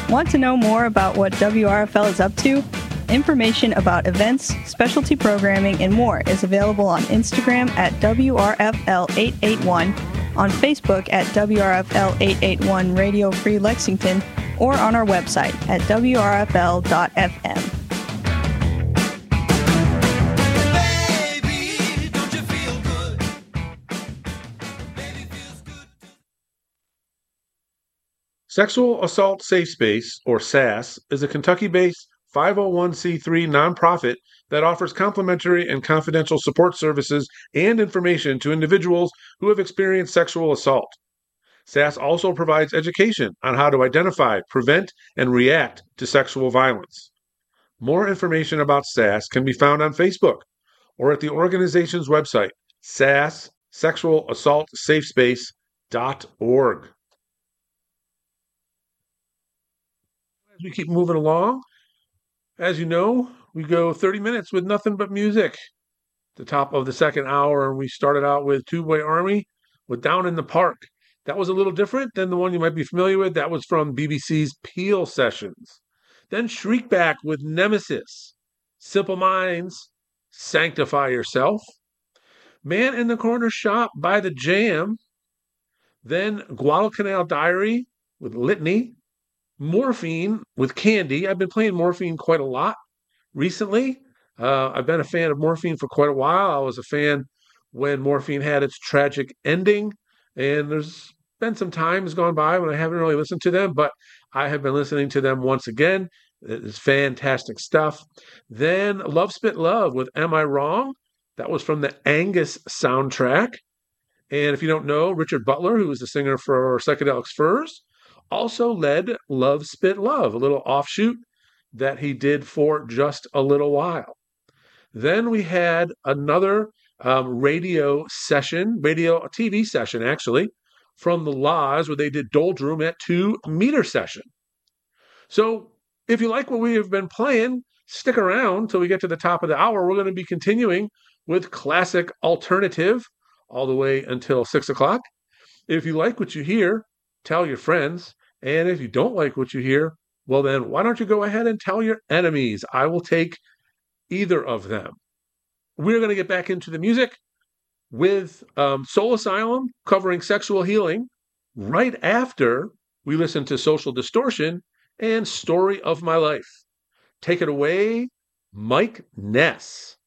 Want to know more about what WRFL is up to? Information about events, specialty programming, and more is available on Instagram at WRFL881, on Facebook at WRFL881 Radio Free Lexington, or on our website at WRFL.FM. Sexual Assault Safe Space, or SAS, is a Kentucky-based 501c3 nonprofit that offers complimentary and confidential support services and information to individuals who have experienced sexual assault. SAS also provides education on how to identify, prevent, and react to sexual violence. More information about SAS can be found on Facebook or at the organization's website, sexualassaultsafespace.org. As we keep moving along, as you know, we go 30 minutes with nothing but music. The top of the second hour, and we started out with Two Boy Army with Down in the Park. That was a little different than the one you might be familiar with. That was from BBC's Peel Sessions. Then Shriekback with Nemesis. Simple Minds, Sanctify Yourself. Man in the Corner Shop by The Jam. Then Guadalcanal Diary with Litany. Morphine with Candy. I've been playing Morphine quite a lot recently. I've been a fan of Morphine for quite a while. I was a fan when Morphine had its tragic ending, and there's been some times gone by when I haven't really listened to them, but I have been listening to them once again. It's fantastic stuff. Then Love Spit Love with Am I Wrong? That was from the Angus soundtrack. And if you don't know, Richard Butler, who was the singer for Psychedelics Furs, also led Love Spit Love, a little offshoot that he did for just a little while. Then we had another radio TV session, actually, from the Laws, where they did Doldrum at 2 meter session. So if you like what we have been playing, stick around till we get to the top of the hour. We're going to be continuing with classic alternative all the way until 6 o'clock. If you like what you hear, tell your friends. And if you don't like what you hear, well then, why don't you go ahead and tell your enemies? I will take either of them. We're going to get back into the music with Soul Asylum covering sexual healing right after we listen to Social Distortion and Story of My Life. Take it away, Mike Ness.